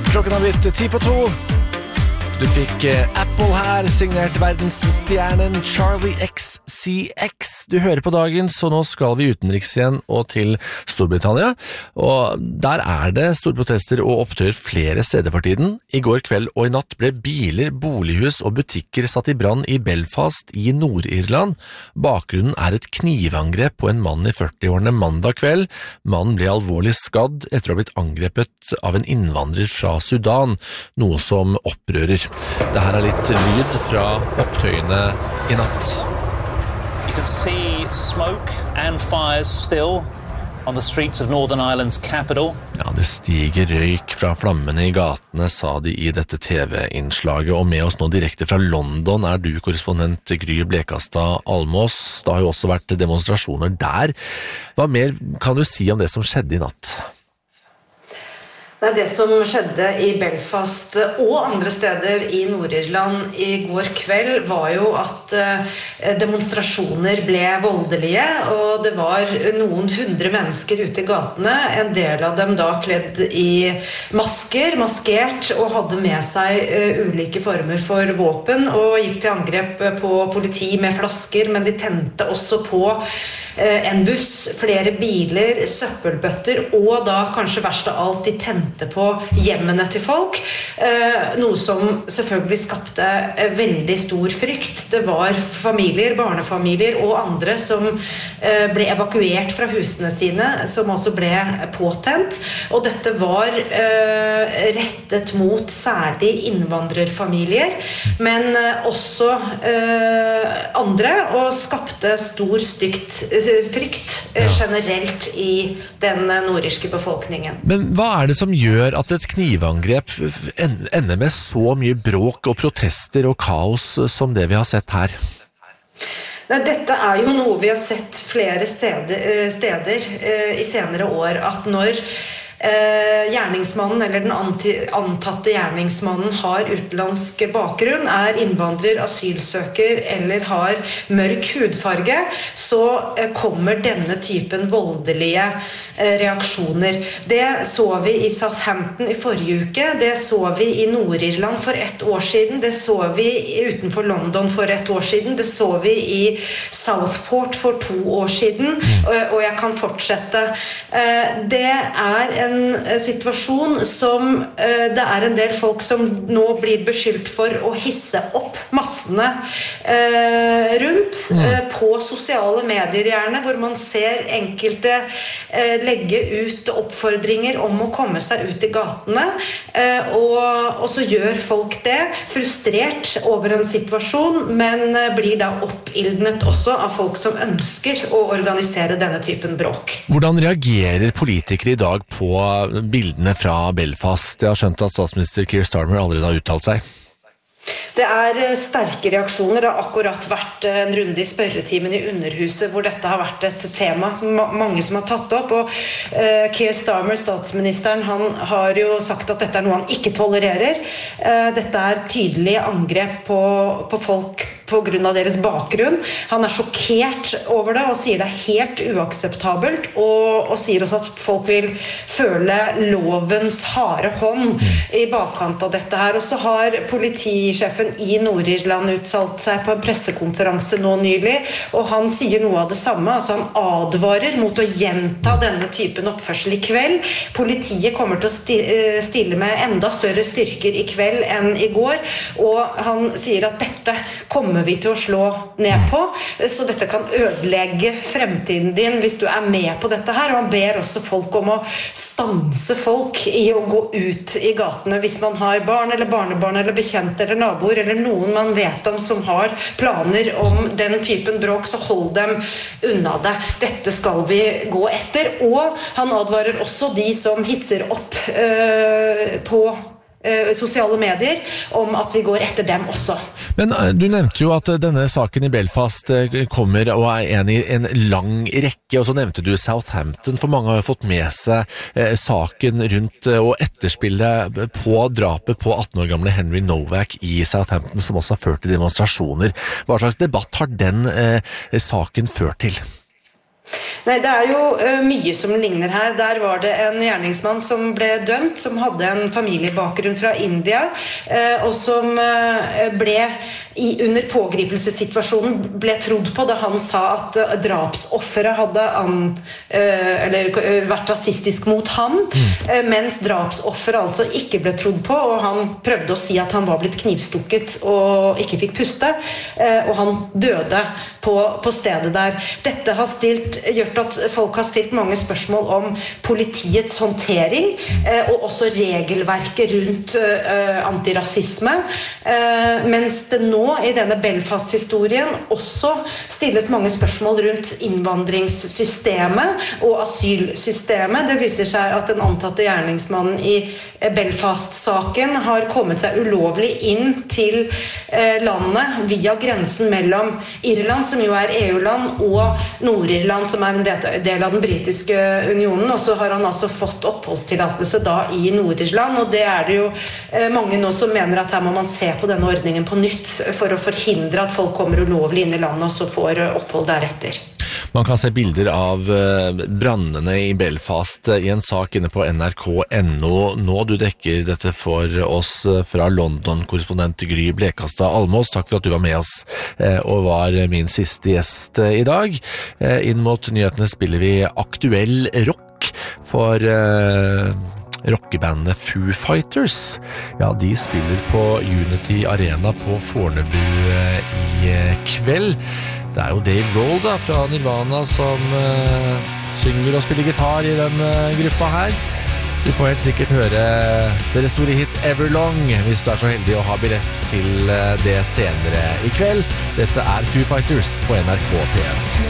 Klokken har blitt 1:50. Du fikk Apple her, signert verdensstjernen Charlie XCX. Du hører på dagen, så nå skal vi utenriks igjen og til Storbritannia. Og der det store protester og opptøyer flere steder for tiden. I går kveld og i natt ble biler, bolighus og butikker satt i brann i Belfast i Nord-Irland. Bakgrunnen et knivangrep på en mann i 40-årene mandag kveld. Mannen ble alvorlig skadd etter å ha blitt angrepet av en innvandrer fra Sudan, noe som opprører. Det her litt lyd fra opptøyene i natt. You can see smoke and fires still on the streets of Northern Ireland's capital. Ja, det stiger røyk fra flammene i gatene, sa de i dette TV-innslaget. Og med oss nå direkte fra London du korrespondent Gry Blekastad Almås. Det har jo også vært demonstrasjoner der. Hva mer kan du si om det som skjedde i natt? Det som skjedde i Belfast og andre steder i Nord-Irland i går kveld var jo at demonstrasjoner ble voldelige, og det var noen hundre mennesker ute i gatene, en del av dem da kledd i masker, maskert, og hadde med seg ulike former for våpen, og gikk til angrep på politi med flasker, men de tente også på en buss, flere biler, søppelbøtter, og da kanskje verst av alt, de tente på hjemmene til folk, noe som selvfølgelig skapte veldig stor frykt. Det var familier, barnefamilier og andre som ble evakuert fra husene sine, som altså ble påtent, og dette var rettet mot særlig innvandrerfamilier, men også andre, og skapte stor frykt generelt i den nordirske befolkningen. Men hva det som gjør at et knivangrep ender med så mye bråk og protester og kaos som det vi har sett her? Dette jo noe vi har sett flere steder i senere år, at når gjerningsmannen eller den antatte gjerningsmannen har utenlandsk bakgrunn, innvandrer, asylsøker eller har mørk hudfarge, så kommer denne typen voldelige reaksjoner. Det så vi i Southampton i forrige uke, det så vi i Nord-Irland for 1 år siden, det så vi utenfor London for 1 år siden, det så vi i Southport for 2 år siden, og jeg kan fortsette. Det en situasjon som det en del folk som nå blir beskyldt for å hisse opp massene rundt på sosiale medier gjerne, hvor man ser enkelte legge ut oppfordringer om å komme seg ut i gatene, og så gjør folk det, frustrert over en situasjon, men blir da oppildnet også av folk som ønsker å organisere denne typen bråk. Hvordan reagerer politikere i dag på bildene fra Belfast? Jeg har skjønt at statsminister Keir Starmer allerede har uttalt seg. Det sterke reaksjoner. Det har akkurat vært en runde i spørretimen i Underhuset hvor dette har vært et tema som mange som har tatt opp, og Keir Starmer, statsministeren, han har jo sagt at dette noe han ikke tolererer. Dette tydelige angrep på folk på grunn av deres bakgrunn. Han sjokkert over det og sier det helt uakseptabelt, og sier også at folk vil føle lovens harde hånd i bakkant av dette her. Og så har politisjefen i Nord-Irland uttalt seg på en pressekonferanse nå nylig, og han sier noe av det samme. Altså han advarer mot å gjenta denne typen oppførsel i kveld. Politiet kommer til å stille med enda større styrker i kveld enn i går, og han sier at dette kommer vi til å slå ned på, så dette kan ødelegge fremtiden din hvis du med på dette her, og han ber også folk om å stanse folk i å gå ut i gatene hvis man har barn eller barnebarn eller bekjente eller naboer eller noen man vet om som har planer om den typen bråk, så hold dem unna det. Dette skal vi gå etter, og han advarer også de som hisser opp på sosiale medier om at vi går etter dem også. Men du nevnte jo at denne saken i Belfast kommer og en i en lang rekke, og så nevnte du Southampton, for mange har jo fått med seg saken rundt og etterspillet på drapet på 18 år gamle Henry Novak i Southampton, som også har ført til demonstrasjoner. Hva slags debatt har den saken ført til? Nei, det jo mye som ligner her. Der var det en gjerningsmann som ble dømt, som hadde en familiebakgrunn fra India, og som ble under pågripelsessituasjonen ble trodd på da han sa at drapsofferet hadde vært rasistisk mot ham, mens drapsofferet altså ikke ble trodd på, og han prøvde å si at han var blitt knivstukket og ikke fikk puste, og han døde på stedet der. Dette har gjort at folk har stilt mange spørsmål om politiets håndtering, og også regelverket rundt antirasisme, mens det nå i denne Belfast-historien også stilles mange spørsmål rundt innvandringssystemet og asylsystemet. Det viser seg at den antatte gjerningsmannen i Belfast-saken har kommet seg ulovlig inn til landet via grensen mellom Irland, som jo EU-land, og Nord-Irland, som en del av den britiske unionen, og så har han altså fått oppholdstillatelse da i Nord-Irland, og det det jo mange nå som mener at her må man se på denne ordningen på nytt for å forhindre at folk kommer ulovlig inn i landet og så får opphold deretter. Man kan se bilder av brannene i Belfast i en sak inne på nrk.no. Nå du dekker dette for oss fra London-korrespondent Gry Blekastad Almås. Takk for at du var med oss og var min siste gjest i dag. Inn mot nyhetene spiller vi aktuell rock for rockebandet Foo Fighters. Ja, de spiller på Unity Arena på Fornebu i kveld. Det jo Dave Grohl da, fra Nirvana som synger og spiller gitar i den gruppa her. Du får helt sikkert høre deres store hit Everlong hvis du så heldig å ha billett til det senere i kveld. Dette Foo Fighters på NRK P1.